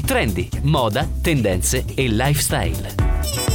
Trendi, moda, tendenze e lifestyle.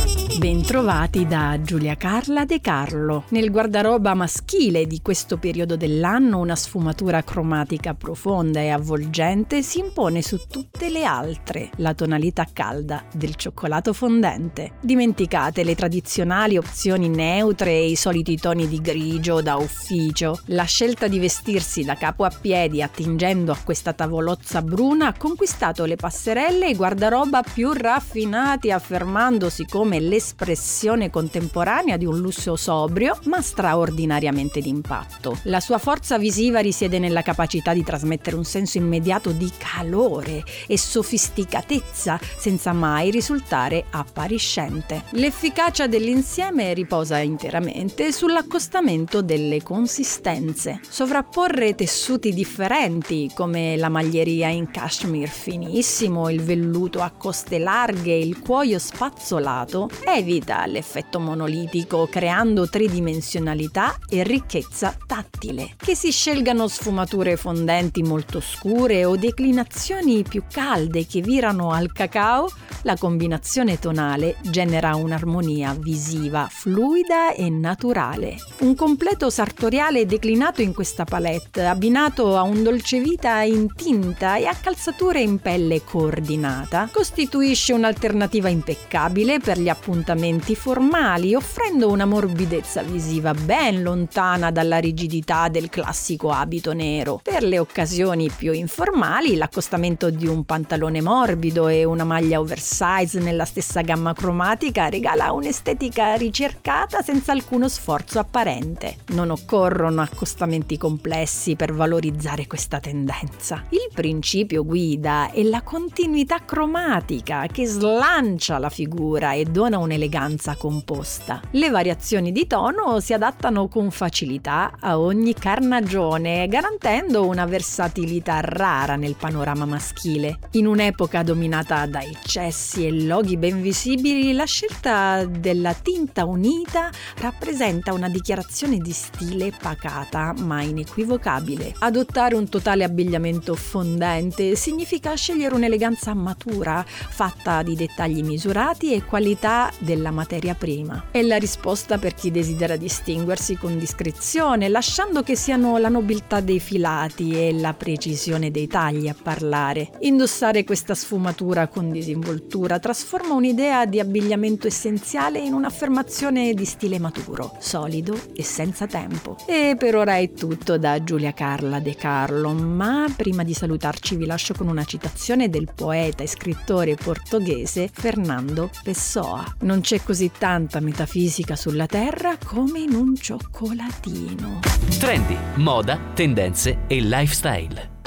Bentrovati da Giulia Carla De Carlo. Nel guardaroba maschile di questo periodo dell'anno una sfumatura cromatica profonda e avvolgente si impone su tutte le altre, la tonalità calda del cioccolato fondente. Dimenticate le tradizionali opzioni neutre e i soliti toni di grigio da ufficio. La scelta di vestirsi da capo a piedi attingendo a questa tavolozza bruna ha conquistato le passerelle e i guardaroba più raffinati, affermandosi come l'espressione contemporanea di un lusso sobrio ma straordinariamente d'impatto. La sua forza visiva risiede nella capacità di trasmettere un senso immediato di calore e sofisticatezza senza mai risultare appariscente. L'efficacia dell'insieme riposa interamente sull'accostamento delle consistenze. Sovrapporre tessuti differenti come la maglieria in cashmere finissimo, il velluto a coste larghe e il cuoio spazzolato evita l'effetto monolitico, creando tridimensionalità e ricchezza tattile. Che si scelgano sfumature fondenti molto scure o declinazioni più calde che virano al cacao, la combinazione tonale genera un'armonia visiva fluida e naturale. Un completo sartoriale declinato in questa palette, abbinato a un dolcevita in tinta e a calzature in pelle coordinata, costituisce un'alternativa impeccabile per gli appuntamenti formali, offrendo una morbidezza visiva ben lontana dalla rigidità del classico abito nero. Per le occasioni più informali, l'accostamento di un pantalone morbido e una maglia oversize nella stessa gamma cromatica regala un'estetica ricercata senza alcuno sforzo apparente. Non occorrono accostamenti complessi per valorizzare questa tendenza. Il principio guida è la continuità cromatica che slancia la figura e dona un'eleganza composta. Le variazioni di tono si adattano con facilità a ogni carnagione, garantendo una versatilità rara nel panorama maschile. In un'epoca dominata da eccessi e loghi ben visibili, la scelta della tinta unita rappresenta una dichiarazione di stile pacata ma inequivocabile. Adottare un totale abbigliamento fondente significa scegliere un'eleganza matura, fatta di dettagli misurati e qualità della materia prima. È la risposta per chi desidera distinguersi con discrezione, lasciando che siano la nobiltà dei filati e la precisione dei tagli a parlare. Indossare questa sfumatura con disinvoltura trasforma un'idea di abbigliamento essenziale in un'affermazione di stile maturo, solido e senza tempo. E per ora è tutto da Giulia Carla De Carlo, ma prima di salutarci vi lascio con una citazione del poeta e scrittore portoghese Fernando Pessoa. Non c'è così tanta metafisica sulla terra come in un cioccolatino. Trendi, moda, tendenze e lifestyle.